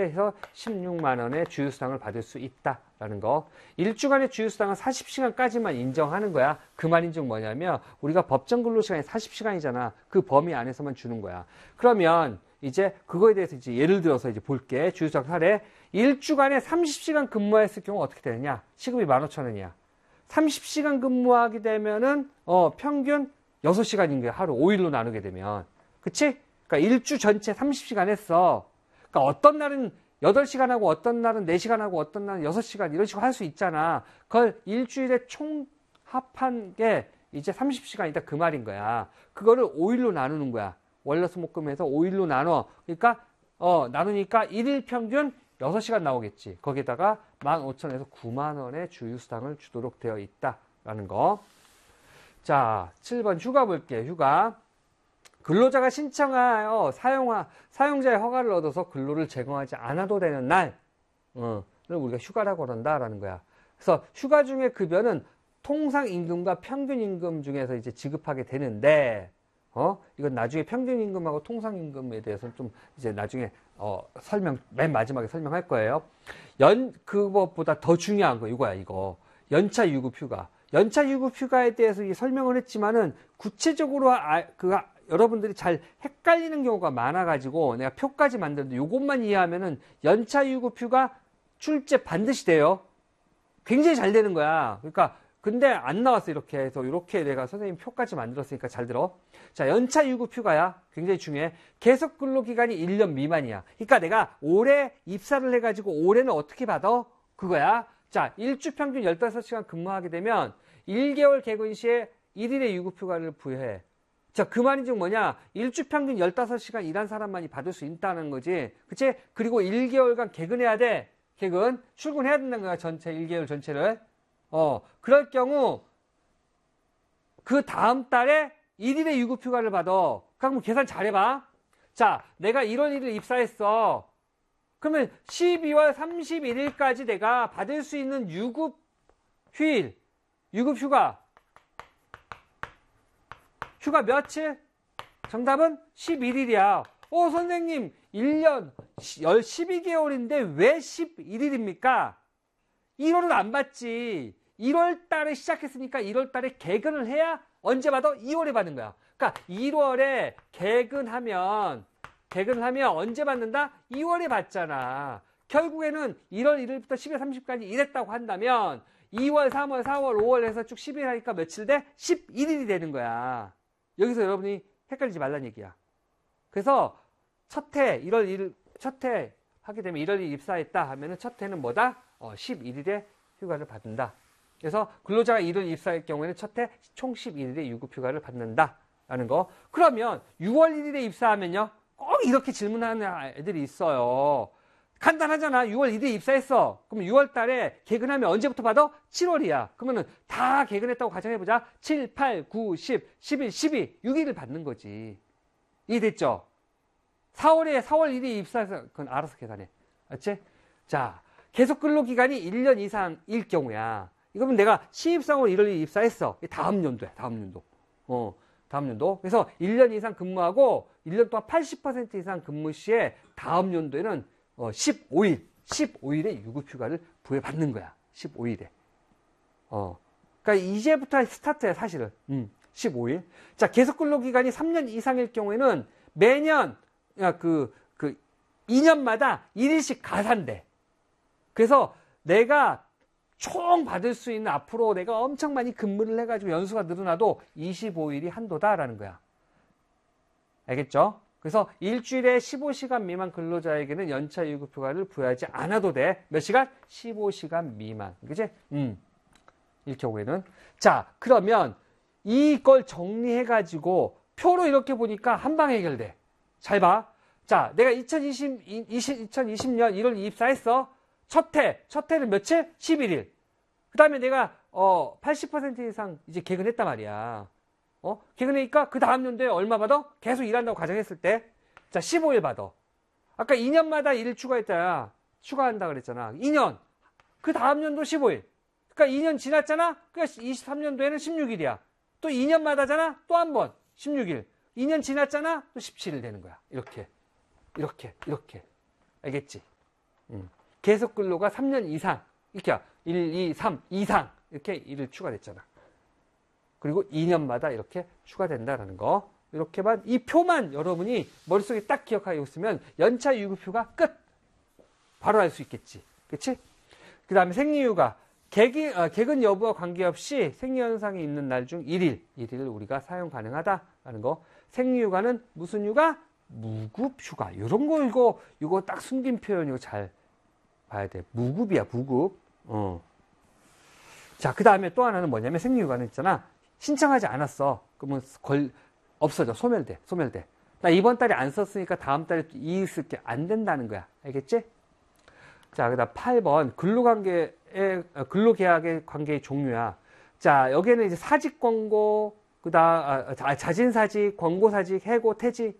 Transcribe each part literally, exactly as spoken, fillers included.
해서 십육만 원의 주휴수당을 받을 수 있다라는 거. 일 주간의 주휴수당은 사십 시간까지만 인정하는 거야. 그 말인 즉 뭐냐면 우리가 법정 근로시간이 사십 시간이잖아. 그 범위 안에서만 주는 거야. 그러면 이제 그거에 대해서 이제 예를 들어서 이제 볼게. 주휴수당 사례. 일 주간에 삼십 시간 근무했을 경우 어떻게 되느냐? 시급이 만 오천 원이야. 삼십 시간 근무하게 되면은 어 평균 여섯 시간인 거야. 하루 오 일로 나누게 되면. 그치? 그러니까 일 주 전체 삼십 시간 했어. 그러니까 어떤 날은 여덟 시간 하고 어떤 날은 네 시간 하고 어떤 날은 여섯 시간 이런 식으로 할 수 있잖아. 그걸 일주일에 총 합한 게 이제 삼십 시간이다 그 말인 거야. 그거를 오 일로 나누는 거야. 월화수목금해서 오 일로 나눠. 그러니까 어 나누니까 일 일 평균 여섯 시간 나오겠지. 거기다가 만 오천 원에서 구만 원의 주휴수당을 주도록 되어 있다라는 거. 자, 칠 번 휴가 볼게. 휴가. 근로자가 신청하여 사용하, 사용자의 허가를 얻어서 근로를 제공하지 않아도 되는 날을 어, 우리가 휴가라고 그런다라는 거야. 그래서 휴가 중에 급여는 통상임금과 평균임금 중에서 이제 지급하게 되는데, 어, 이건 나중에 평균임금하고 통상임금에 대해서는 좀 이제 나중에 어, 설명, 맨 마지막에 설명할 거예요. 연, 그것보다 더 중요한 거 이거야, 이거. 연차 유급 휴가. 연차 유급 휴가에 대해서 설명을 했지만은 구체적으로 아, 그 여러분들이 잘 헷갈리는 경우가 많아가지고 내가 표까지 만들었는데 이것만 이해하면은 연차 유급 휴가 출제 반드시 돼요. 굉장히 잘 되는 거야. 그러니까 근데 안 나왔어 이렇게 해서 이렇게 내가 선생님 표까지 만들었으니까 잘 들어. 자, 연차 유급 휴가야. 굉장히 중요해. 계속 근로 기간이 일 년 미만이야. 그러니까 내가 올해 입사를 해가지고 올해는 어떻게 받아? 그거야. 자, 일 주 평균 열다섯 시간 근무하게 되면 일 개월 개근 시에 일 일의 유급 휴가를 부여해. 자, 그 말인 즉 뭐냐? 일 주 평균 열다섯 시간 일한 사람만이 받을 수 있다는 거지. 그치? 그리고 일 개월간 개근해야 돼. 개근. 출근해야 된다는 거야. 전체, 일 개월 전체를. 어, 그럴 경우, 그 다음 달에 일 일의 유급 휴가를 받아. 그럼 계산 잘해봐. 자, 내가 일월 일 일 입사했어. 그러면 십이월 삼십일 일까지 내가 받을 수 있는 유급 휴일, 유급 휴가. 휴가 며칠? 정답은 십일 일이야. 어, 선생님, 일 년, 십이 개월인데 왜 십일 일입니까? 일월은 안 받지. 일월 달에 시작했으니까 일월 달에 개근을 해야 언제 받아? 이월에 받는 거야. 그러니까 일월에 개근하면, 개근을 하면 언제 받는다? 이월에 받잖아. 결국에는 일월 일 일부터 십이월 삼십일까지 일했다고 한다면 이월, 삼월, 사월, 오월 해서 쭉 십 일 하니까 며칠 돼? 십일 일이 되는 거야. 여기서 여러분이 헷갈리지 말란 얘기야. 그래서 첫 해, 일월 일 일, 첫 해 하게 되면 일월 일 일 입사했다 하면은 첫 해는 뭐다? 어, 십일 일의 휴가를 받는다. 그래서 근로자가 일월 입사할 경우에는 첫 해 총 십일 일의 유급 휴가를 받는다라는 거. 그러면 유월 일 일에 입사하면요. 꼭 이렇게 질문하는 애들이 있어요. 간단하잖아. 유월 일 일에 입사했어. 그럼 유월 달에 개근하면 언제부터 받아? 칠월이야. 그러면은 다 개근했다고 가정해보자. 칠, 팔, 구, 십, 십일, 십이, 육 일을 받는 거지. 이해됐죠? 사월에, 사월 일 일에 입사해서, 그건 알아서 계산해. 알지? 자, 계속 근로기간이 일 년 이상일 경우야. 이거면 내가 신입사원 일월 일 일 입사했어. 다음 연도야, 다음 연도. 어, 다음 연도. 그래서 일 년 이상 근무하고 일 년 동안 팔십 퍼센트 이상 근무 시에 다음 연도에는 어, 십오 일, 십오 일의 유급휴가를 부여받는 거야. 십오 일에. 어. 그러니까 이제부터 스타트야, 사실은. 음, 십오 일. 자, 계속 근로기간이 삼 년 이상일 경우에는 매년, 야, 그, 그, 이 년마다 일 일씩 가산돼. 그래서 내가 총 받을 수 있는 앞으로 내가 엄청 많이 근무를 해가지고 연수가 늘어나도 이십오 일이 한도다라는 거야. 알겠죠? 그래서 일주일에 십오 시간 미만 근로자에게는 연차 유급휴가를 부여하지 않아도 돼. 몇 시간? 십오 시간 미만. 그치? 음. 이 경우에는. 자, 그러면 이걸 정리해가지고 표로 이렇게 보니까 한 방에 해결돼. 잘 봐. 자, 내가 이천이십, 이천이십 년 일월 입사했어. 첫 해. 첫 해는 며칠? 십일 일. 그 다음에 내가, 어, 팔십 퍼센트 이상 이제 개근했단 말이야. 어? 개근하니까 그 다음 연도에 얼마 받아? 계속 일한다고 가정했을 때. 자, 십오 일 받아. 아까 이 년마다 일 일 추가했잖아. 추가한다 그랬잖아. 이 년. 그 다음 연도 십오 일. 그러니까 이 년 지났잖아? 그러니까 이십삼 년도에는 십육 일이야. 또 이 년마다잖아? 또 한 번. 십육 일. 이 년 지났잖아? 또 십칠 일 되는 거야. 이렇게. 이렇게. 이렇게. 알겠지? 음. 계속 근로가 삼 년 이상. 이렇게 일, 이, 삼 이상. 이렇게 일을 추가됐잖아. 그리고 이 년마다 이렇게 추가된다라는 거. 이렇게만, 이 표만 여러분이 머릿속에 딱 기억하고 있으면 연차 유급휴가 끝! 바로 알 수 있겠지. 그치? 그 다음에 생리휴가. 개기, 어, 개근 여부와 관계없이 생리현상이 있는 날 중 일 일. 일 일을 우리가 사용 가능하다라는 거. 생리휴가는 무슨 휴가? 무급휴가. 요런 거 이거, 이거 딱 숨긴 표현이고 잘 봐야 돼. 무급이야, 무급. 어. 자, 그 다음에 또 하나는 뭐냐면 생리휴가는 있잖아. 신청하지 않았어. 그러면 걸, 없어져. 소멸돼. 소멸돼. 나 이번 달에 안 썼으니까 다음 달에 이의 쓸게 안 된다는 거야. 알겠지? 자, 그 다음 팔 번. 근로관계의, 근로계약의 관계의 종류야. 자, 여기에는 이제 사직 권고, 그 다음, 아, 자진사직, 권고사직, 해고, 퇴직,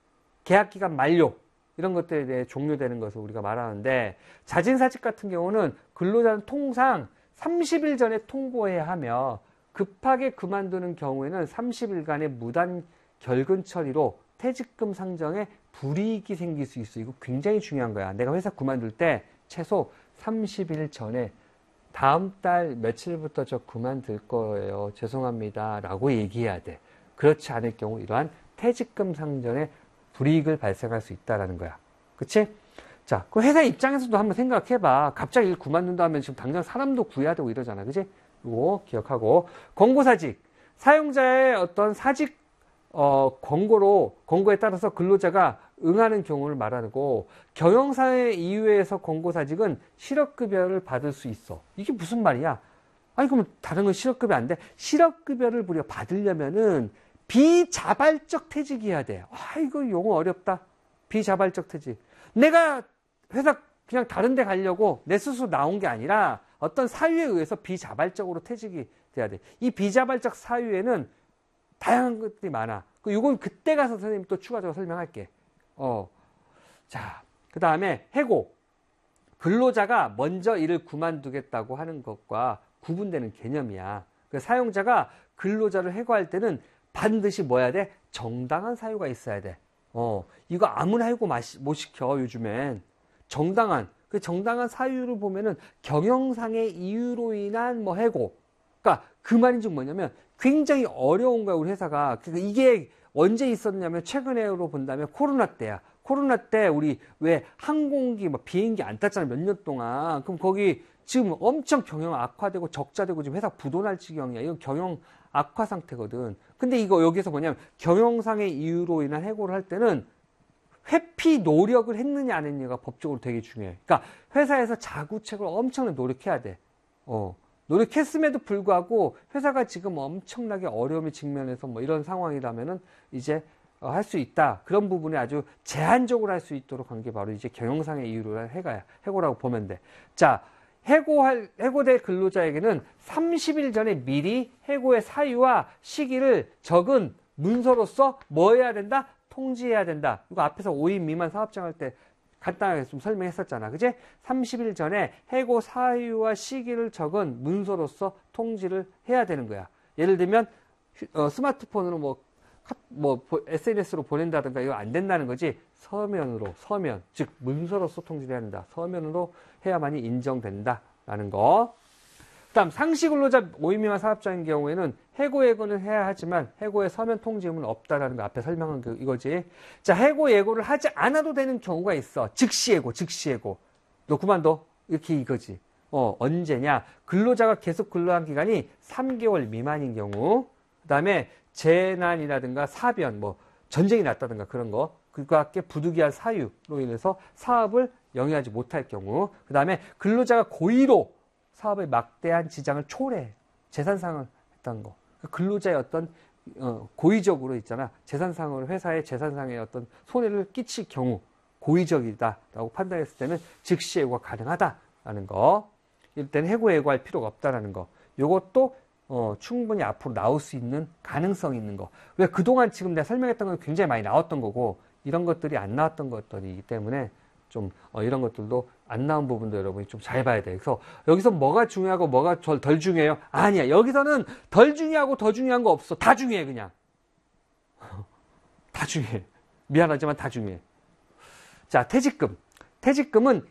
계약기간 만료. 이런 것들에 대해 종료되는 것을 우리가 말하는데, 자진사직 같은 경우는 근로자는 통상 삼십 일 전에 통보해야 하며, 급하게 그만두는 경우에는 삼십 일간의 무단 결근 처리로 퇴직금 상정에 불이익이 생길 수 있어. 이거 굉장히 중요한 거야. 내가 회사 그만둘 때 최소 삼십 일 전에 다음 달 며칠부터 저 그만둘 거예요. 죄송합니다. 라고 얘기해야 돼. 그렇지 않을 경우 이러한 퇴직금 상정에 불이익을 발생할 수 있다는 거야. 그치? 자, 그 회사 입장에서도 한번 생각해봐. 갑자기 일 그만둔다면 지금 당장 사람도 구해야 되고 이러잖아. 그치? 이거 기억하고. 권고사직. 사용자의 어떤 사직, 어, 권고로, 권고에 따라서 근로자가 응하는 경우를 말하고, 경영상의 이유에서 권고사직은 실업급여를 받을 수 있어. 이게 무슨 말이야? 아니, 그럼 다른 건 실업급여 안 돼? 실업급여를 우리가 받으려면은 비자발적 퇴직이어야 돼. 아, 이거 용어 어렵다. 비자발적 퇴직. 내가 회사 그냥 다른 데 가려고 내 스스로 나온 게 아니라 어떤 사유에 의해서 비자발적으로 퇴직이 돼야 돼. 이 비자발적 사유에는 다양한 것들이 많아. 이건 그때 가서 선생님 또 추가적으로 설명할게. 어. 자, 그 다음에 해고. 근로자가 먼저 일을 그만두겠다고 하는 것과 구분되는 개념이야. 그 사용자가 근로자를 해고할 때는 반드시 뭐 해야 돼? 정당한 사유가 있어야 돼. 어. 이거 아무나 해고 못 시켜, 요즘엔. 정당한. 그 정당한 사유를 보면은 경영상의 이유로 인한 뭐 해고. 그러니까 그 말인 즉 뭐냐면 굉장히 어려운 거야, 우리 회사가. 그러니까 이게 언제 있었냐면 최근에로 본다면 코로나 때야. 코로나 때 우리 왜 항공기, 뭐 비행기 안 탔잖아, 몇 년 동안. 그럼 거기 지금 엄청 경영 악화되고 적자되고 지금 회사 부도날 지경이야. 이건 경영 악화 상태거든. 근데 이거 여기서 뭐냐면 경영상의 이유로 인한 해고를 할 때는 회피 노력을 했느냐 안 했느냐가 법적으로 되게 중요해. 그러니까 회사에서 자구책을 엄청나게 노력해야 돼. 어. 노력했음에도 불구하고 회사가 지금 엄청나게 어려움에 직면해서 뭐 이런 상황이라면은 이제 어, 할 수 있다. 그런 부분에 아주 제한적으로 할 수 있도록 한 게 바로 이제 경영상의 이유로 해고야. 해고라고 보면 돼. 자, 해고할, 해고될 근로자에게는 삼십 일 전에 미리 해고의 사유와 시기를 적은 문서로서 뭐 해야 된다? 통지해야 된다. 이거 앞에서 오 인 미만 사업장 할 때 간단하게 좀 설명했었잖아. 그지? 삼십 일 전에 해고 사유와 시기를 적은 문서로서 통지를 해야 되는 거야. 예를 들면, 어, 스마트폰으로 뭐, 뭐, 에스엔에스로 보낸다든가 이거 안 된다는 거지. 서면으로, 서면. 즉, 문서로서 통지를 해야 된다. 서면으로 해야만이 인정된다라는 거. 그 다음, 상시 근로자 오 인 미만 사업장인 경우에는 해고 예고는 해야 하지만 해고의 서면 통지문은 없다라는 거 앞에 설명한 그 이거지. 자, 해고 예고를 하지 않아도 되는 경우가 있어. 즉시 예고, 즉시 예고. 너 그만둬. 이렇게 이거지. 어, 언제냐? 근로자가 계속 근로한 기간이 삼 개월 미만인 경우. 그 다음에 재난이라든가 사변, 뭐 전쟁이 났다든가 그런 거. 그와 함께 부득이한 사유로 인해서 사업을 영위하지 못할 경우. 그 다음에 근로자가 고의로 사업에 막대한 지장을 초래해. 재산상을 했다는 거. 근로자의 어떤 어, 고의적으로 있잖아. 재산상으로 회사의 재산상의 어떤 손해를 끼칠 경우 고의적이다라고 판단했을 때는 즉시 해고가 가능하다라는 거. 이럴 때는 해고 예고할 필요가 없다라는 거. 이것도 어, 충분히 앞으로 나올 수 있는 가능성이 있는 거. 왜 그동안 지금 내가 설명했던 건 굉장히 많이 나왔던 거고 이런 것들이 안 나왔던 것들이기 때문에 좀 어, 이런 것들도 안 나온 부분도 여러분이 좀 잘 봐야 돼요. 그래서 여기서 뭐가 중요하고 뭐가 덜 중요해요? 아니야. 여기서는 덜 중요하고 더 중요한 거 없어. 다 중요해 그냥. 다 중요해. 미안하지만 다 중요해. 자, 퇴직금. 퇴직금은